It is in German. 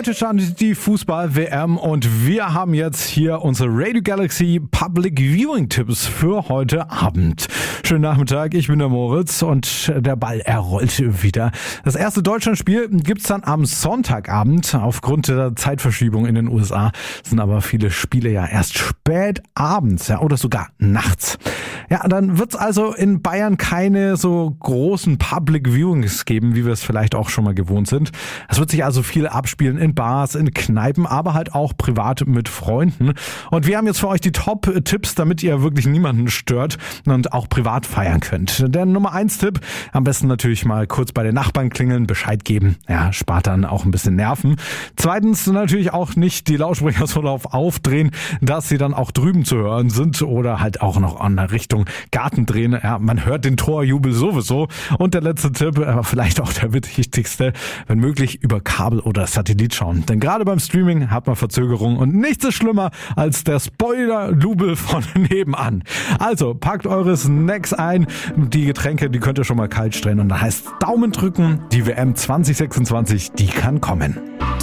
Heute startet die Fußball-WM und wir haben jetzt hier unsere Radio Galaxy Public Viewing Tipps für heute Abend. Schönen Nachmittag, ich bin der Moritz und der Ball, er rollt wieder. Das erste Deutschlandspiel gibt's dann am Sonntagabend. Aufgrund der Zeitverschiebung in den USA sind aber viele Spiele ja erst spät abends, oder sogar nachts. Ja, dann wird's also in Bayern keine so großen Public Viewings geben, wie wir es vielleicht auch schon mal gewohnt sind. Es wird sich also viel abspielen in Bars, in Kneipen, aber halt auch privat mit Freunden. Und wir haben jetzt für euch die Top-Tipps, damit ihr wirklich niemanden stört und auch privat feiern könnt. Der Nummer 1 Tipp, am besten natürlich mal kurz bei den Nachbarn klingeln, Bescheid geben. Ja, spart dann auch ein bisschen Nerven. Zweitens natürlich auch nicht die Lautsprecher so aufdrehen, dass sie dann auch drüben zu hören sind oder halt auch noch an der Richtung Garten drehen. Ja, man hört den Torjubel sowieso. Und der letzte Tipp, aber vielleicht auch der wichtigste, wenn möglich über Kabel oder Satellit schauen. Denn gerade beim Streaming hat man Verzögerung und nichts ist schlimmer als der Spoiler-Lubel von nebenan. Also packt eure Snacks ein, die Getränke, die könnt ihr schon mal kalt stellen und dann heißt Daumen drücken, die WM 2026, die kann kommen.